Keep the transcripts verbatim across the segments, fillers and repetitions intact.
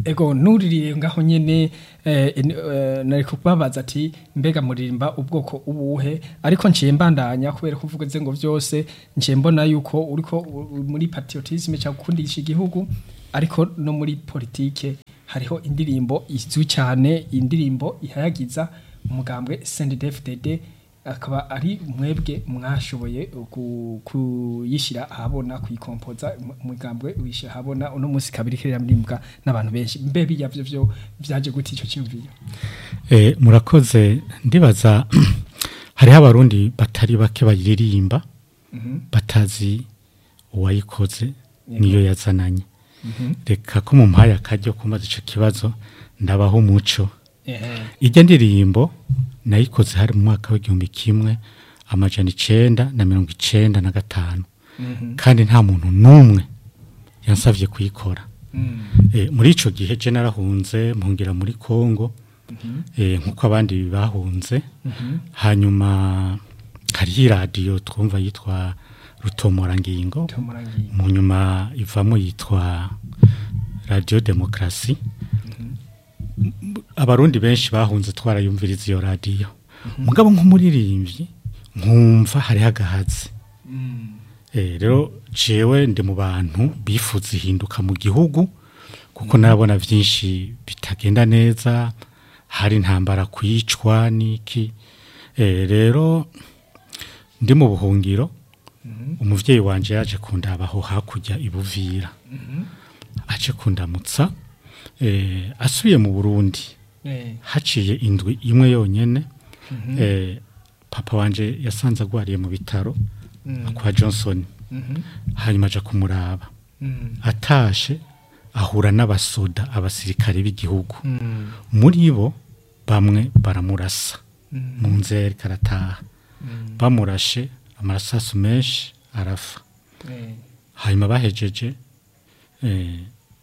ego nuririye ngaho nyene eh, eh, nari kubabaza ati mbega muririmba ubwoko ubuhe ariko nciye mbandanya kubera kuvuga ze ngo vyose nciye mbona yuko uriko muri patriotisme cyo gukundisha igihugu ariko no muri politike hariho indirimbo izwi cyane indirimbo ihayagiza umugambwe C N D D F D D akaba ari mwebwe mwashoboye kuyishira ahabona kuyikompoza umugambwe wishira ahabona uno munsi kabiri kirira murimbwa n'abantu benshi mbe biyavyo vyo vyaje guti ico cyumviyo eh murakoze ndibaza hariho abarundi batari bake bayiririmba mm -hmm. batazi uwayikoze niyo yazananye mm -hmm. reka ko mu mpaya kajyo kumaza ico kibazo ndabaho umuco eh ijya ndirimbo nayikoze hari mu mwaka w'igihumbi kimwe amajana icenda na mirongo icenda na gatanu mm -hmm. kandi nta muntu numwe yansavye kuyikora mm -hmm. e, muri ico gihe je narahunze mpungira muri Kongo mm -hmm. e, nkuko abandi bahunze mm -hmm. hanyuma hari radio twumva yitwa Rutomorangingo mu nyuma ivamo yitwa Radio Demokrasi abarundi benshi bahunze twarayumviriza iyo radio mugabo nk'umuririmbyi nkumva hari hagahaze eh rero jewe ndi mu bantu bifuza ihinduka mu gihugu kuko nabona byinshi bitagenda neza hari ntambara kwicwa niki eh rero ndi mu buhungiro umuvyeyi wanje yaje kundabaho hakujya ibuvira aje kundamutsa eh asubiye mu Burundi eh haciye indwi imwe yonyene mm -hmm. eh papa wanje yasanze agwariye mu bitaro mm -hmm. kwa Johnson mm -hmm. hanyuma aje kumuraba mm -hmm. atashe ahura n'abasoda abasirikare b'igihugu mm -hmm. muri bo bamwe baramurasa mm -hmm. mu nzeri karataha mm -hmm. bamurashe amarasasu menshi arafa eh hanyuma bahejeje eh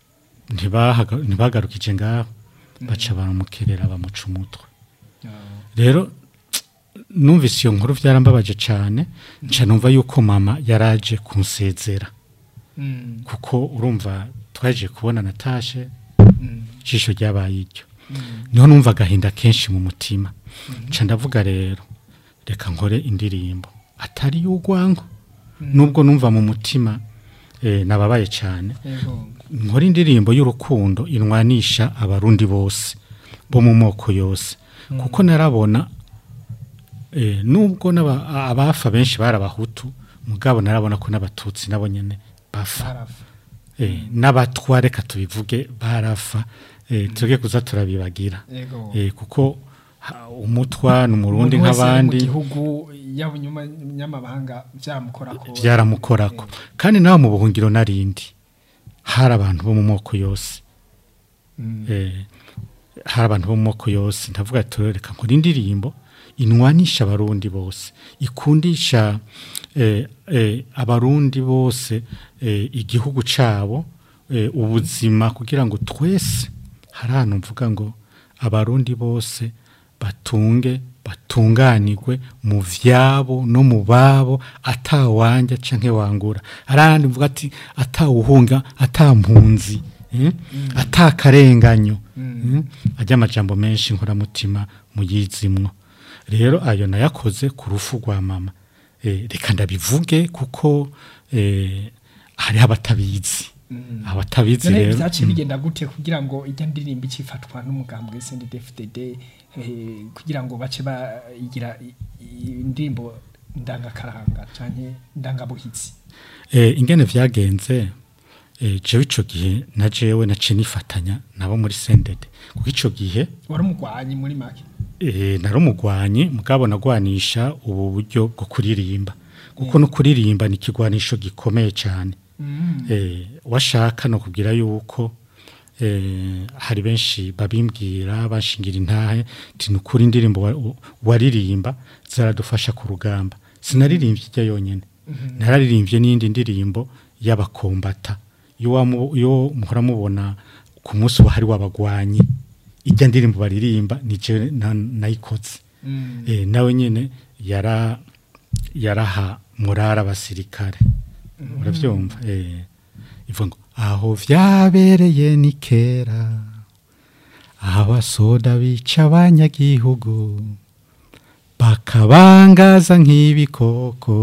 ntibagarukije ngaho baca baramukerera bamuca umutwe rero numvise iyo nkuru byarambabaje cyane nca numva yuko mama yaraje kunsezera kuko urumva twaje kubona natashe cisho ryabaye iryo niho numva gahinda kenshi mu mutima nca ndavuga rero reka nkore indirimbo atari y'ugwango nubwo numva mu mutima eh nababaye cyane nkora indirimbo y'urukundo inwanisha abarundi bose bo mu moko yose mm. kuko narabona eh nubwo naba abafa benshi barabahutu mugabo narabona ko n'abatutsi nabo nyene bafa eh mm. n'abatware katubivuge barafa eh mm. tuge kuza turabibagira eh kuko umutwa n'umurundi nk'abandi gihugu yabunyuma nyamabanga byamukorako byaramukorako kandi naho mu buhungiro narindi hari abantu bo mu moko yose mm. eh hari abantu bo mu moko yose ndavuga turereka nkora indirimbo inwanisha abarundi bose ikundisha eh, eh, abarundi bose eh, igihugu cabo eh, ubuzima kugira ngo twese hari ahantu mvuga ngo abarundi bose batunge batunganirwe mu vyabo no mu babo atawanja canke wangura arandi mvuga ati atawuhunga atampunzi eh? mm. atakarenganyo mm. mm? ajya amajambo menshi nkora mutima muyizimwo rero ayo nayakoze ku rufu rwa mama eh, reka ndabivuge kuko eh, hari abatabizi mm. abatabizi rero byaciye bigenda gute kugira ngo ijya ndirimba ikifatwa n'umugambwe C N D D F D D eh, kugira ngo bace bagira indirimbo ndangakaranga canke ndangabuhitsi eh ingene vyagenze eh jewe ico gihe na jewe nace nifatanya nabo muri C N D D kuko ico gihe wari umugwanyi muri make eh nari umugwanyi mugabo nagwanisha ubu buryo bwo kuririmba kuko no kuririmba ni kigwanisho gikomeye cyane mm. eh washaka no kugira yuko eh hari benshi babimbwira bashingira intahe tinukuri indirimbo waririmba zaradufasha ku rugamba sinaririmbye ijya yonyene mm -hmm. nararirimbye n'indi ndirimbo y'abakombata yo yo muhora mubona ku munsi wahari wabagwanyi ijya ndirimbo baririmba nije nayikoze mm. eh nawe nyene yara yaraha murara abasirikare uravyumva mm. eh ivuga aho vyabereye ni kera abasoda bica abanyagihugu bakabangaza nk'ibikoko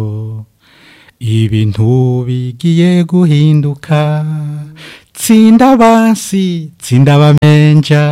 ibintu bigiye guhinduka tsinda bansi tsinda bamenja